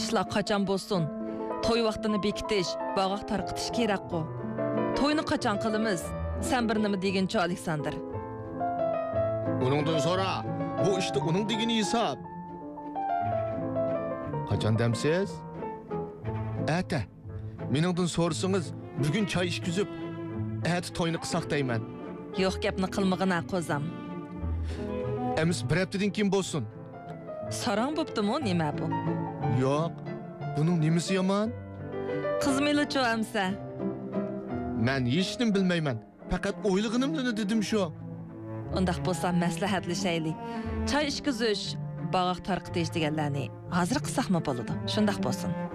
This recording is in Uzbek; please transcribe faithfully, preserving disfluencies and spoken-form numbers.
ishlar qachon bo'lsin? To'y vaqtini bekitish, bog'oq tarqitish kerak-ku. To'yni qachon qilamiz? Sen bir nima deginchi, Aleksandr? Uningdan so'ra. Bu işte uning degini hisob. Qachon demsiz? Ata. Meningdan so'rsangiz, bugun choy ishkizib, ati to'yni qilsaq deyman. Yo'q, gapni qilmag'ina qo'zam. Emis bir haftadan keyin bo'lsin. Sarang bo'ptimi, nima bu? Yo'q. Buning nimasi yomon? Qizmilachi amsa. Men hech nim bilmayman. Faqat o'ylig'inimni dedim shu. Undaq bo'lsa maslahatlashaylik. Choy ishkizish, bog'oq tarqitish deganlarni hozir qilsaqmi bo'ladi? Shundaq bo'lsin.